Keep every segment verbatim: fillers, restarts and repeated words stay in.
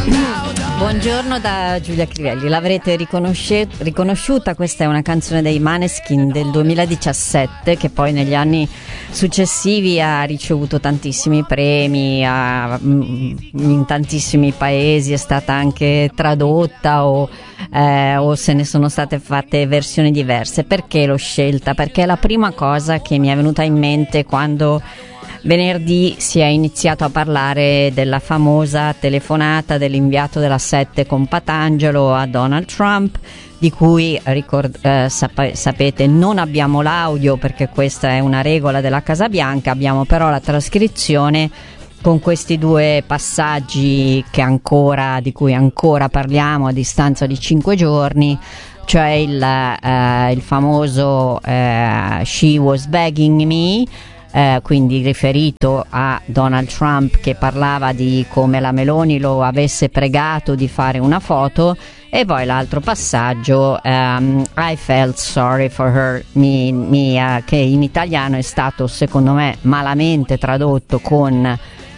Buongiorno da Giulia Crivelli, l'avrete riconosce- riconosciuta, questa è una canzone dei Maneskin del duemiladiciassette che poi negli anni successivi ha ricevuto tantissimi premi, ha, in tantissimi paesi è stata anche tradotta o, eh, o se ne sono state fatte versioni diverse. Perché l'ho scelta? Perché è la prima cosa che mi è venuta in mente quando venerdì si è iniziato a parlare della famosa telefonata dell'inviato della Sette con Patangelo a Donald Trump, di cui ricord- eh, sap- sapete non abbiamo l'audio perché questa è una regola della Casa Bianca, abbiamo però la trascrizione con questi due passaggi che ancora, di cui ancora parliamo a distanza di cinque giorni, cioè il, eh, il famoso eh, "She was begging me", Eh, quindi riferito a Donald Trump che parlava di come la Meloni lo avesse pregato di fare una foto, e poi l'altro passaggio um, "I felt sorry for her", mi, mi, uh, che in italiano è stato secondo me malamente tradotto con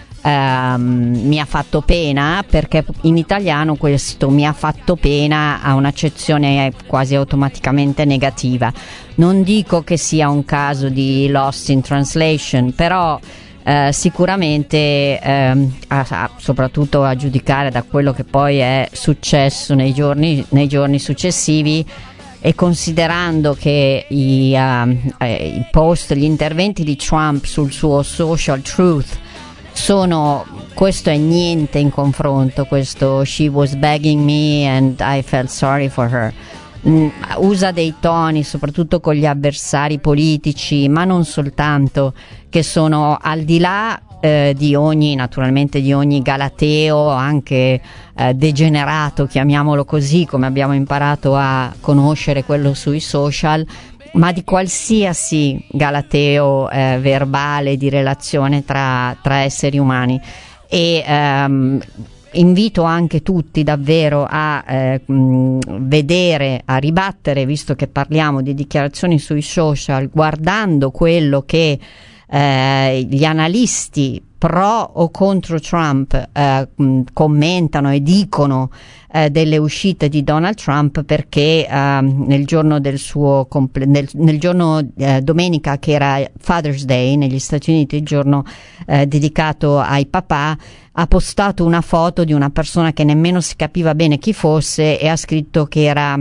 Um, "mi ha fatto pena", perché in italiano questo "mi ha fatto pena" ha un'accezione quasi automaticamente negativa. Non dico che sia un caso di lost in translation, però eh, sicuramente ehm, a, a, soprattutto a giudicare da quello che poi è successo nei giorni, nei giorni successivi, e considerando che i, uh, eh, i post, gli interventi di Trump sul suo Social Truth sono, questo è niente in confronto, questo "she was begging me and I felt sorry for her", mm, usa dei toni soprattutto con gli avversari politici, ma non soltanto, che sono al di là eh, di ogni, naturalmente di ogni galateo, anche eh, degenerato, chiamiamolo così, come abbiamo imparato a conoscere quello sui social, ma di qualsiasi galateo eh, verbale di relazione tra, tra esseri umani. E ehm, invito anche tutti davvero a eh, mh, vedere, a ribattere, visto che parliamo di dichiarazioni sui social, guardando quello che eh, gli analisti pro o contro Trump eh, mh, commentano e dicono eh, delle uscite di Donald Trump, perché eh, nel giorno del suo comple- nel, nel giorno eh, domenica, che era Father's Day negli Stati Uniti, il giorno eh, dedicato ai papà, ha postato una foto di una persona che nemmeno si capiva bene chi fosse e ha scritto che era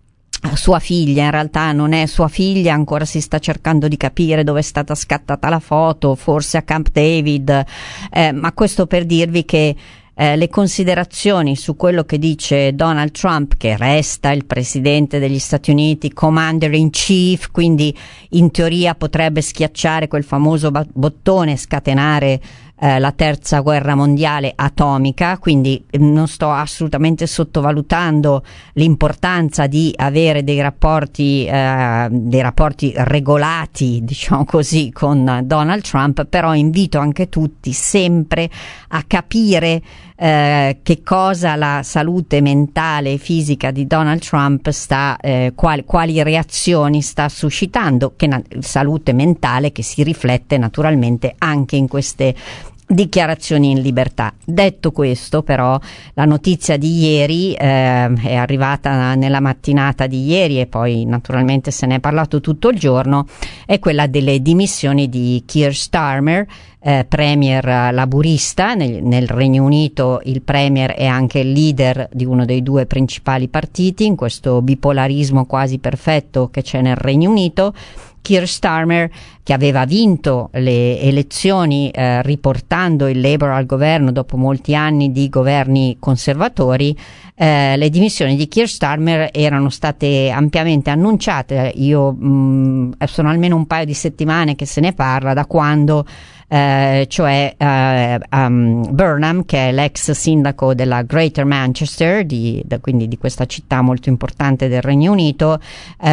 sua figlia. In realtà non è sua figlia, ancora si sta cercando di capire dove è stata scattata la foto, forse a Camp David, eh, ma questo per dirvi che eh, le considerazioni su quello che dice Donald Trump, che resta il presidente degli Stati Uniti, commander in chief, quindi in teoria potrebbe schiacciare quel famoso ba- bottone, scatenare Eh, la terza guerra mondiale atomica, quindi non sto assolutamente sottovalutando l'importanza di avere dei rapporti eh, dei rapporti regolati, diciamo così, con Donald Trump, però invito anche tutti sempre a capire eh, che cosa la salute mentale e fisica di Donald Trump sta eh, quali, quali reazioni sta suscitando, che na- salute mentale che si riflette naturalmente anche in queste dichiarazioni in libertà. Detto questo, però, la notizia di ieri eh, è arrivata nella mattinata di ieri e poi naturalmente se ne è parlato tutto il giorno, è quella delle dimissioni di Keir Starmer, eh, premier laburista nel, nel Regno Unito. Il premier è anche il leader di uno dei due principali partiti in questo bipolarismo quasi perfetto che c'è nel Regno Unito. Keir Starmer, che aveva vinto le elezioni eh, riportando il Labour al governo dopo molti anni di governi conservatori, eh, le dimissioni di Keir Starmer erano state ampiamente annunciate. Io mh, sono almeno un paio di settimane che se ne parla, da quando eh, cioè eh, um, Burnham, che è l'ex sindaco della Greater Manchester, di, da, quindi di questa città molto importante del Regno Unito, eh,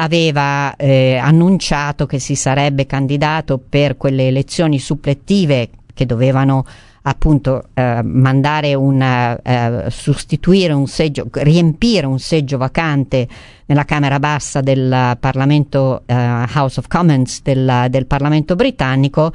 aveva eh, annunciato che si sarebbe candidato per quelle elezioni supplettive che dovevano appunto eh, mandare un eh, sostituire un seggio, riempire un seggio vacante nella Camera Bassa del Parlamento, eh, House of Commons del, del Parlamento britannico,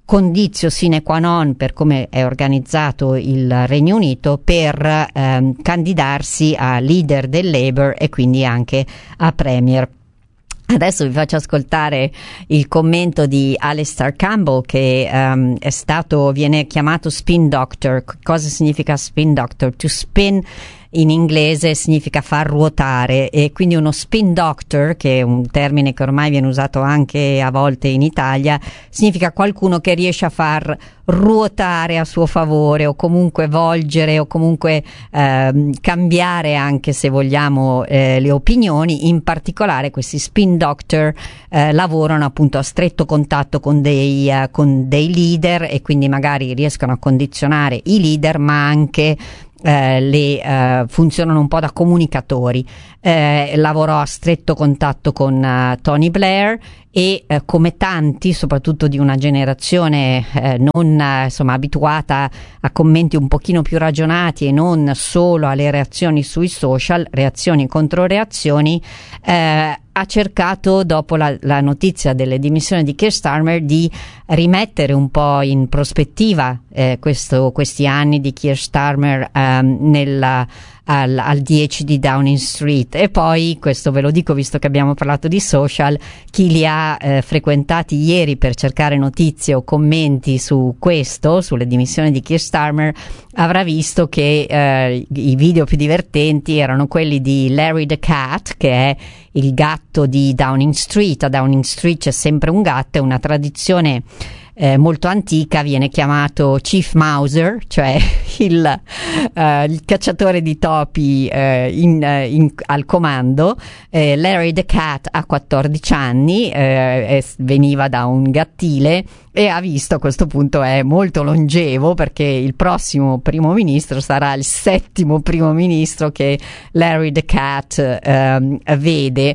condizio sine qua non per come è organizzato il Regno Unito per ehm, candidarsi a leader del Labour e quindi anche a Premier. Adesso vi faccio ascoltare il commento di Alastair Campbell, che um, è stato, viene chiamato spin doctor. Cosa significa spin doctor? To spin in inglese significa far ruotare, e quindi uno spin doctor, che è un termine che ormai viene usato anche a volte in Italia, significa qualcuno che riesce a far ruotare a suo favore, o comunque volgere, o comunque ehm, cambiare, anche se vogliamo, eh, le opinioni. In particolare questi spin doctor eh, lavorano appunto a stretto contatto con dei, uh, con dei leader, e quindi magari riescono a condizionare i leader, ma anche Eh, le eh, funzionano un po' da comunicatori. Eh, lavorò a stretto contatto con uh, Tony Blair e eh, come tanti, soprattutto di una generazione eh, non eh, insomma abituata a commenti un pochino più ragionati e non solo alle reazioni sui social, reazioni e controreazioni, eh, ha cercato, dopo la, la notizia delle dimissioni di Keir Starmer, di rimettere un po' in prospettiva eh, questo, questi anni di Keir Starmer ehm, nella, al, al dieci di Downing Street. E poi, questo ve lo dico visto che abbiamo parlato di social, chi li ha eh, frequentati ieri per cercare notizie o commenti su questo, sulle dimissioni di Keir Starmer, avrà visto che eh, i video più divertenti erano quelli di Larry the Cat, che è il gatto di Downing Street. A Downing Street c'è sempre un gatto, è una tradizione Eh, molto antica, viene chiamato Chief Mauser, cioè il, eh, il cacciatore di topi eh, in, in, al comando. eh, Larry the Cat ha quattordici anni, eh, veniva da un gattile e ha visto, a questo punto è molto longevo, perché il prossimo primo ministro sarà il settimo primo ministro che Larry the Cat eh, vede.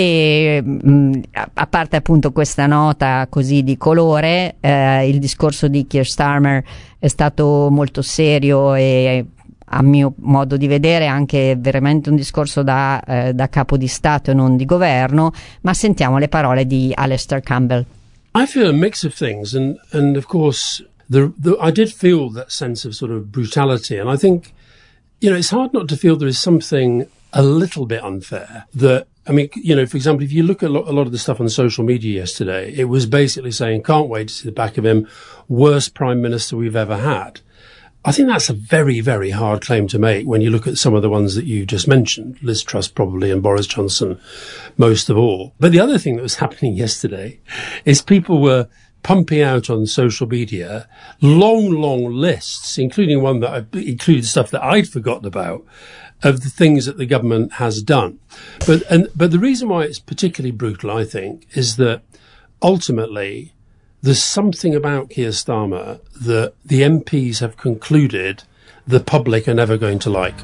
E mh, a parte appunto questa nota così di colore, eh, il discorso di Keir Starmer è stato molto serio e, a mio modo di vedere, anche veramente un discorso da, eh, da capo di Stato e non di governo. Ma sentiamo le parole di Alastair Campbell. I feel a mix of things, and, and of course, the, the, I did feel that sense of sort of brutality, and I think, you know, it's hard not to feel there is something a little bit unfair. That, I mean, you know, for example, if you look at a lot, a lot of the stuff on social media yesterday, it was basically saying, can't wait to see the back of him, worst prime minister we've ever had. I think that's a very, very hard claim to make when you look at some of the ones that you just mentioned, Liz Truss probably and Boris Johnson most of all. But the other thing that was happening yesterday is people were pumping out on social media long, long lists, including one that I, included stuff that I'd forgotten about, of the things that the government has done. But, and, but the reason why it's particularly brutal, I think, is that ultimately there's something about Keir Starmer that the M Ps have concluded the public are never going to like.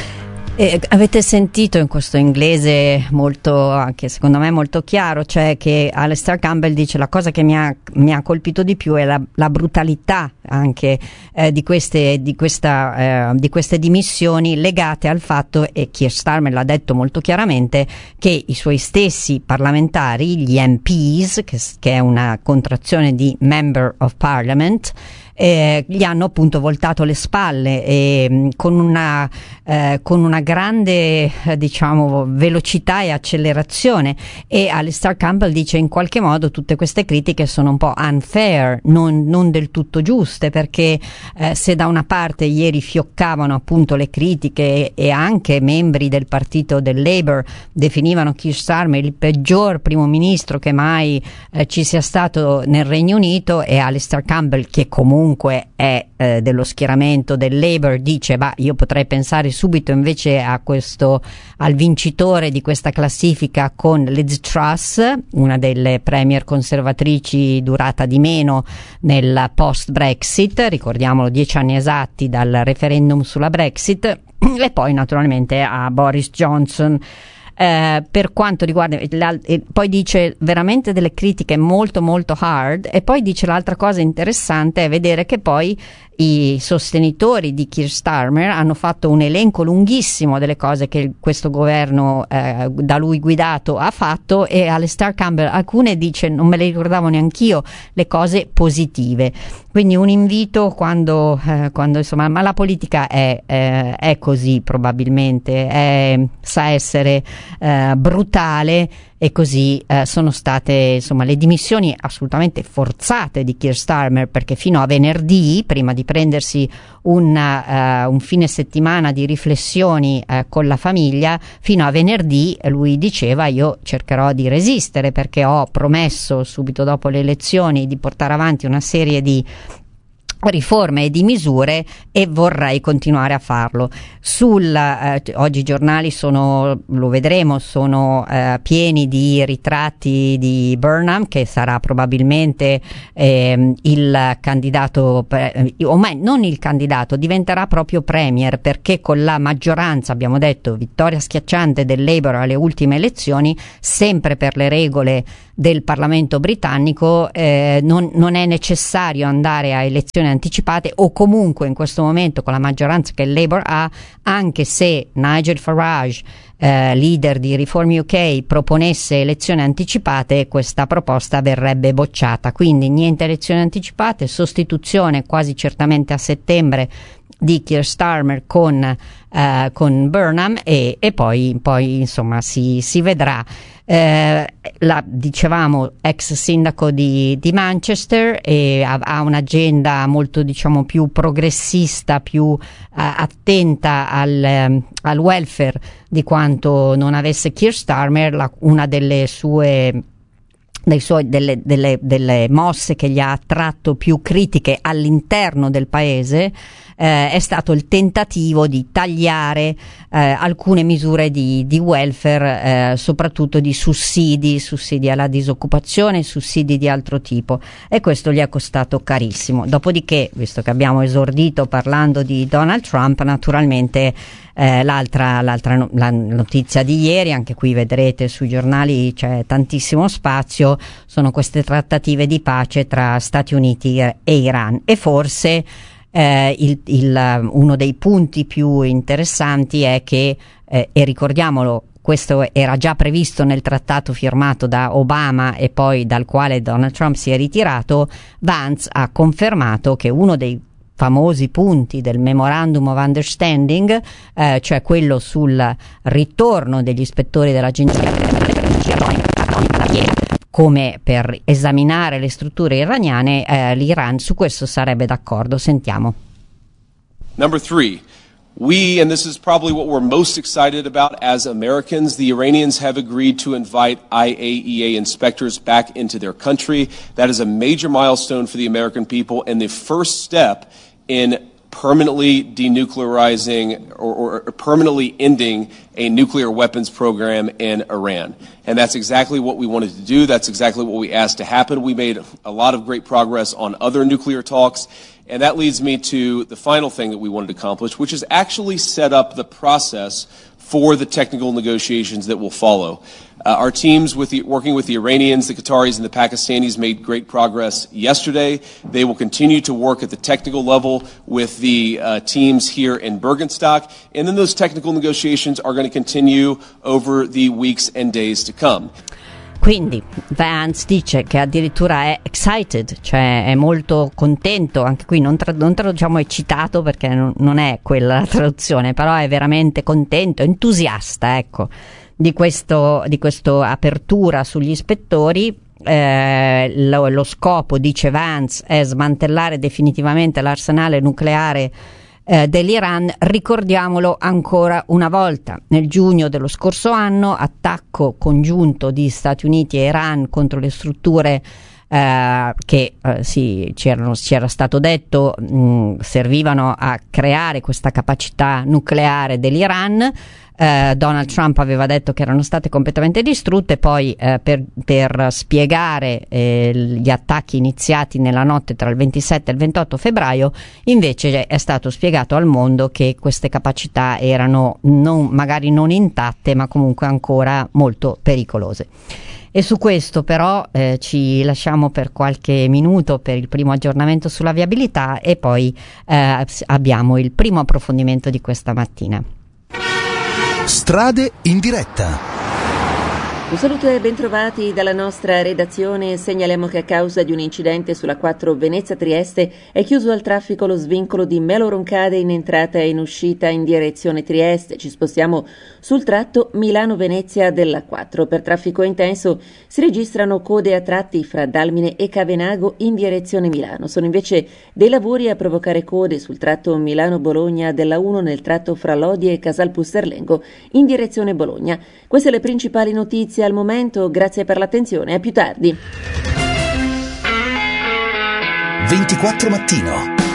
E avete sentito in questo inglese molto, anche secondo me molto chiaro, cioè che Alastair Campbell dice: la cosa che mi ha, mi ha colpito di più è la, la brutalità anche eh, di queste di questa eh, di queste dimissioni, legate al fatto, e Keir Starmer l'ha detto molto chiaramente, che i suoi stessi parlamentari, gli M Ps, che, che è una contrazione di Member of Parliament, Eh, gli hanno appunto voltato le spalle e mh, con una eh, con una grande eh, diciamo velocità e accelerazione. E Alastair Campbell dice: in qualche modo tutte queste critiche sono un po' unfair, non, non del tutto giuste, perché eh, se da una parte ieri fioccavano appunto le critiche, e anche membri del partito del Labour definivano Keir Starmer il peggior primo ministro che mai eh, ci sia stato nel Regno Unito, e Alastair Campbell, che comunque comunque è eh, dello schieramento del Labour, dice: bah, io potrei pensare subito invece a questo, al vincitore di questa classifica con Liz Truss, una delle premier conservatrici durata di meno nel post Brexit, ricordiamolo, dieci anni esatti dal referendum sulla Brexit, e poi naturalmente a Boris Johnson. Eh, per quanto riguarda, e poi dice veramente delle critiche molto molto hard, e poi dice l'altra cosa interessante è vedere che poi i sostenitori di Keir Starmer hanno fatto un elenco lunghissimo delle cose che questo governo eh, da lui guidato ha fatto, e Alastair Campbell alcune dice non me le ricordavo neanch'io, le cose positive. Quindi un invito quando, eh, quando insomma, ma la politica è, eh, è così probabilmente, è, sa essere eh, brutale, e così eh, sono state insomma le dimissioni assolutamente forzate di Keir Starmer, perché fino a venerdì, prima di prendersi una, uh, un fine settimana di riflessioni uh, con la famiglia, fino a venerdì lui diceva io cercherò di resistere perché ho promesso subito dopo le elezioni di portare avanti una serie di riforme e di misure e vorrei continuare a farlo. Sul, eh, oggi i giornali sono, lo vedremo, sono eh, pieni di ritratti di Burnham, che sarà probabilmente eh, il candidato, per, o meglio non il candidato, diventerà proprio premier, perché con la maggioranza, abbiamo detto, vittoria schiacciante del Labour alle ultime elezioni, sempre per le regole del Parlamento britannico, eh, non, non è necessario andare a elezioni anticipate, o comunque in questo momento con la maggioranza che il Labour ha, anche se Nigel Farage, eh, leader di Reform U K, proponesse elezioni anticipate, questa proposta verrebbe bocciata. Quindi niente elezioni anticipate, sostituzione quasi certamente a settembre di Keir Starmer con, eh, con Burnham, e, e poi, poi insomma si, si vedrà. Eh, la, dicevamo ex sindaco di, di Manchester, e ha, ha un'agenda molto diciamo più progressista, più eh, attenta al, eh, al welfare di quanto non avesse Keir Starmer. La, una delle sue dei suoi, delle, delle, delle mosse che gli ha attratto più critiche all'interno del paese eh, è stato il tentativo di tagliare eh, alcune misure di, di welfare, eh, soprattutto di sussidi, sussidi alla disoccupazione, sussidi di altro tipo, e questo gli è costato carissimo. Dopodiché, visto che abbiamo esordito parlando di Donald Trump, naturalmente Eh, l'altra, l'altra no, la notizia di ieri, anche qui vedrete sui giornali c'è tantissimo spazio, sono queste trattative di pace tra Stati Uniti e Iran, e forse eh, il, il, uno dei punti più interessanti è che, eh, e ricordiamolo, questo era già previsto nel trattato firmato da Obama e poi dal quale Donald Trump si è ritirato, Vance ha confermato che uno dei famosi punti del Memorandum of Understanding, eh, cioè quello sul ritorno degli ispettori dell'Agenzia dell'Energia Atomica, come per esaminare le strutture iraniane, eh, l'Iran su questo sarebbe d'accordo. Sentiamo. Number three. We, and this is probably what we're most excited about as Americans, the Iranians have agreed to invite I A E A inspectors back into their country. That is a major milestone for the American people and the first step in permanently denuclearizing or, or permanently ending a nuclear weapons program in Iran. And that's exactly what we wanted to do. That's exactly what we asked to happen. We made a lot of great progress on other nuclear talks. And that leads me to the final thing that we wanted to accomplish, which is actually set up the process for the technical negotiations that will follow. Uh, our teams with the, working with the Iranians, the Qataris, and the Pakistanis made great progress yesterday. They will continue to work at the technical level with the uh, teams here in Bergenstock. And then those technical negotiations are going to continue over the weeks and days to come. Quindi Vance dice che addirittura è excited, cioè è molto contento, anche qui non, tra- non traduciamo eccitato perché non, non è quella la traduzione, però è veramente contento, entusiasta, ecco, di questo, di questo apertura sugli ispettori. Eh, lo, lo scopo, dice Vance, è smantellare definitivamente l'arsenale nucleare Eh, dell'Iran. Ricordiamolo ancora una volta, nel giugno dello scorso anno, attacco congiunto di Stati Uniti e Iran contro le strutture eh, che eh, sì, c'erano, ci era stato detto mh, servivano a creare questa capacità nucleare dell'Iran. eh, Donald Trump aveva detto che erano state completamente distrutte, poi eh, per, per spiegare eh, gli attacchi iniziati nella notte tra il ventisette e il ventotto febbraio, invece è stato spiegato al mondo che queste capacità erano non, magari non intatte, ma comunque ancora molto pericolose. E su questo però eh, ci lasciamo per qualche minuto per il primo aggiornamento sulla viabilità e poi eh, abbiamo il primo approfondimento di questa mattina. Strade in diretta. Un saluto e bentrovati dalla nostra redazione. Segnaliamo che a causa di un incidente sulla quattro Venezia-Trieste è chiuso al traffico lo svincolo di Melo Roncade in entrata e in uscita in direzione Trieste. Ci spostiamo sul tratto Milano-Venezia della quattro. Per traffico intenso si registrano code a tratti fra Dalmine e Cavenago in direzione Milano. Sono invece dei lavori a provocare code sul tratto Milano-Bologna della uno nel tratto fra Lodi e Casal Pusterlengo in direzione Bologna. Queste le principali notizie al momento, grazie per l'attenzione, a più tardi. ventiquattro Mattino.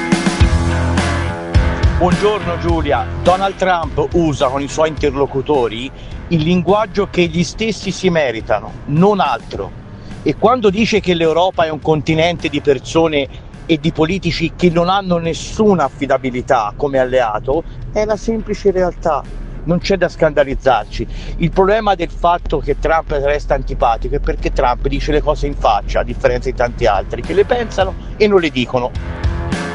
Buongiorno Giulia. Donald Trump usa con i suoi interlocutori il linguaggio che gli stessi si meritano, non altro. E quando dice che l'Europa è un continente di persone e di politici che non hanno nessuna affidabilità come alleato, è la semplice realtà. Non c'è da scandalizzarci. Il problema del fatto che Trump resta antipatico è perché Trump dice le cose in faccia, a differenza di tanti altri che le pensano e non le dicono.